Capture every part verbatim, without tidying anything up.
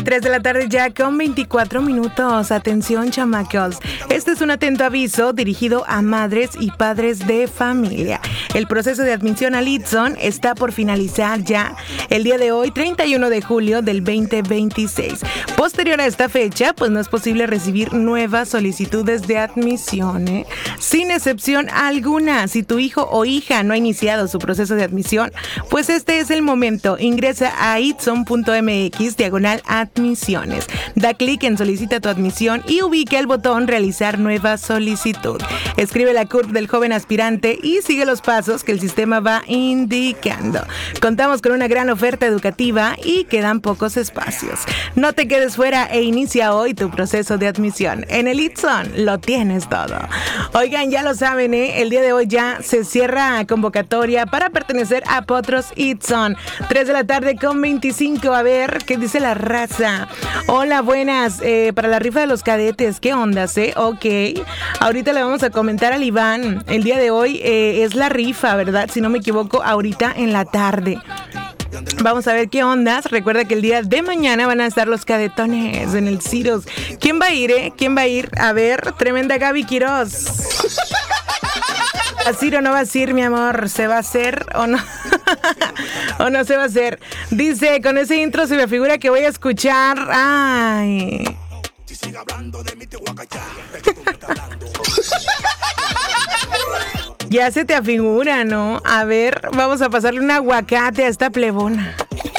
tres de la tarde ya con veinticuatro minutos. Atención, chamacos. Este es un atento aviso dirigido a madres y padres de familia. El proceso de admisión al Itzon está por finalizar ya el día de hoy, treinta y uno de julio del veinte veintiséis. Posterior a esta fecha, pues no es posible recibir nuevas solicitudes de admisión, ¿eh? Sin excepción alguna. Si tu hijo o hija no ha iniciado su proceso de admisión, pues este es el momento. Ingresa a itzon punto m x diagonal admisiones. Da clic en solicita tu admisión y ubica el botón realizar nueva solicitud. Escribe la C U R P del joven aspirante y sigue los pasos que el sistema va indicando. Contamos con una gran oferta educativa y quedan pocos espacios. No te quedes fuera e inicia hoy tu proceso de admisión. En el Itzon lo tienes todo. Oigan, ya lo saben, ¿eh? El día de hoy ya se cierra convocatoria para pertenecer a Potros Itzon. tres de la tarde con veinticinco. A ver, ¿qué dice la raza? Hola, buenas. Eh, para la rifa de los cadetes, ¿qué ondas, eh? Ok. Ahorita le vamos a comentar al Iván. El día de hoy eh, es la rifa, ¿verdad? Si no me equivoco, ahorita en la tarde. Vamos a ver qué ondas. Recuerda que el día de mañana van a estar los cadetones en el Ciros. ¿Quién va a ir, eh? ¿Quién va a ir? A ver, tremenda Gaby Quiroz. ¿A Ciro no va a ir, mi amor? ¿Se va a hacer o no? ¿O no se va a hacer? Dice, con ese intro se me figura que voy a escuchar... Ay... Ya se te afigura, ¿no? A ver, vamos a pasarle un aguacate a esta plebona.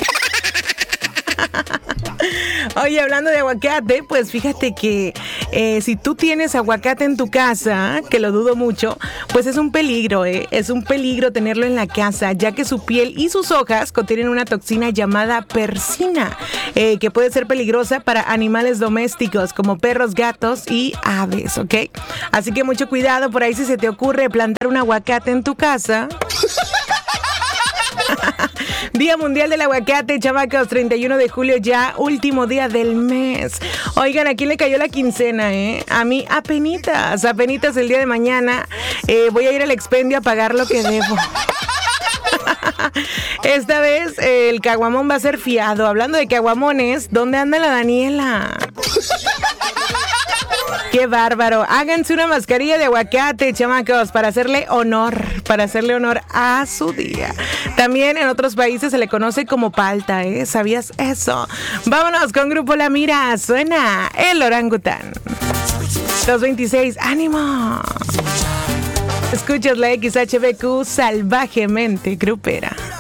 Oye, hablando de aguacate, pues fíjate que eh, si tú tienes aguacate en tu casa, que lo dudo mucho, pues es un peligro, ¿eh? Es un peligro tenerlo en la casa, ya que su piel y sus hojas contienen una toxina llamada persina, eh, que puede ser peligrosa para animales domésticos como perros, gatos y aves, ¿ok? Así que mucho cuidado por ahí si se te ocurre plantar un aguacate en tu casa. Día Mundial del Aguacate, chamacos, treinta y uno de julio ya, último día del mes. Oigan, ¿a quién le cayó la quincena, eh? A mí, apenitas, apenitas el día de mañana. Eh, voy a ir al expendio a pagar lo que debo. Esta vez eh, el caguamón va a ser fiado. Hablando de caguamones, ¿dónde anda la Daniela? ¡Qué bárbaro! Háganse una mascarilla de aguacate, chamacos, para hacerle honor, para hacerle honor a su día. También en otros países se le conoce como palta, ¿eh? ¿Sabías eso? Vámonos con Grupo La Mira. Suena el orangután. dos veintiséis, ¡ánimo! Escuchas la X H B Q salvajemente grupera.